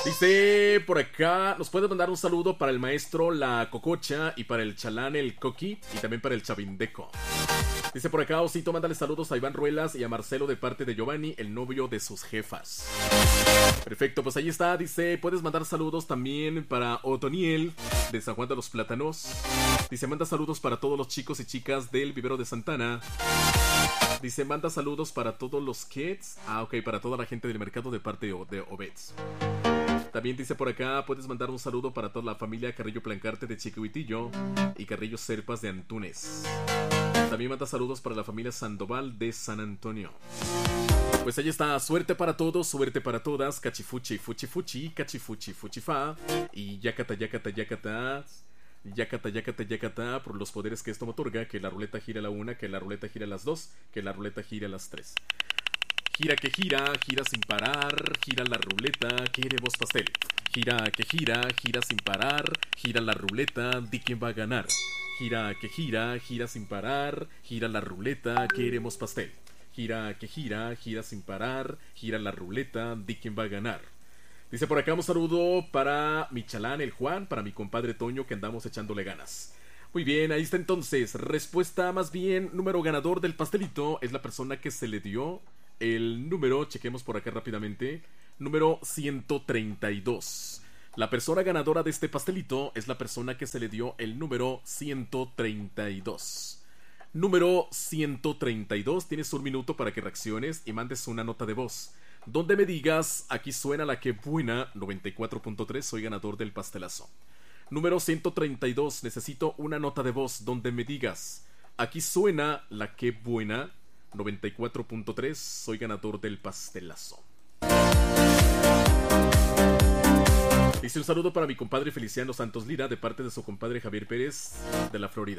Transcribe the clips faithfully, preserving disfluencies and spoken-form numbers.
Dice por acá, nos puede mandar un saludo para el maestro La Cococha y para el chalán El Coqui y también para el Chavindeco. Dice por acá, Osito, mándale saludos a Iván Ruelas y a Marcelo de parte de Giovanni, el novio de sus jefas. Perfecto, pues ahí está. Dice, puedes mandar saludos también para Otoniel de San Juan de los Plátanos. Dice, manda saludos para todos los chicos y chicas del Vivero de Santana. Dice, manda saludos para todos los kids. Ah, ok, para toda la gente del mercado de parte de, de Obeds. También dice por acá, puedes mandar un saludo para toda la familia Carrillo Plancarte de Chiquihuitillo y Carrillo Serpas de Antunes. También manda saludos para la familia Sandoval de San Antonio. Pues ahí está, suerte para todos, suerte para todas. Cachifuchi, fuchi, fuchi, cachifuchi, fuchifa. Y yacata, yacata, yacata. Yacata, yacata, yacata. Por los poderes que esto me otorga. Que la ruleta gira a la una, que la ruleta gira a las dos, que la ruleta gira a las tres. Gira que gira, gira sin parar. Gira la ruleta, queremos pastel. Gira que gira, gira sin parar. Gira la ruleta, di quién va a ganar. Gira que gira, gira sin parar. Gira la ruleta, queremos pastel. Gira que gira, gira sin parar. Gira la ruleta, di quién va a ganar. Dice por acá un saludo para mi chalán, el Juan, para mi compadre Toño, que andamos echándole ganas. Muy bien, ahí está entonces. Respuesta más bien, número ganador del pastelito es la persona que se le dio el número, chequemos por acá rápidamente, número ciento treinta y dos. La persona ganadora de este pastelito es la persona que se le dio el número ciento treinta y dos. Número ciento treinta y dos, tienes un minuto para que reacciones y mandes una nota de voz donde me digas, aquí suena la que buena, noventa y cuatro punto tres, soy ganador del pastelazo. Número ciento treinta y dos, necesito una nota de voz donde me digas, aquí suena la que buena, noventa y cuatro punto tres, soy ganador del pastelazo. Dice un saludo para mi compadre Feliciano Santos Lira de parte de su compadre Javier Pérez de la Florida.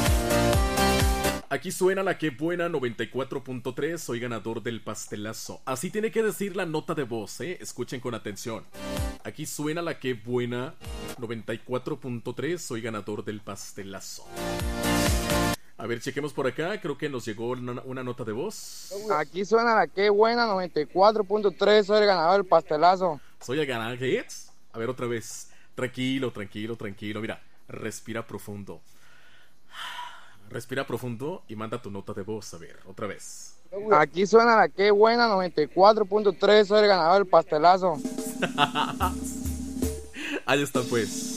Aquí suena la que buena, noventa y cuatro punto tres, soy ganador del pastelazo. Así tiene que decir la nota de voz, ¿eh? Escuchen con atención. Aquí suena la que buena, noventa y cuatro punto tres, soy ganador del pastelazo. A ver, chequemos por acá, creo que nos llegó una, una nota de voz. Aquí suena la que buena, noventa y cuatro punto tres, soy el ganador del pastelazo. Soy el ganador, ¿qué? A ver, otra vez. Tranquilo, tranquilo, tranquilo. Mira, respira profundo. Respira profundo y manda tu nota de voz. A ver, otra vez. Aquí suena la que buena, noventa y cuatro punto tres, soy el ganador del pastelazo. Ahí está pues.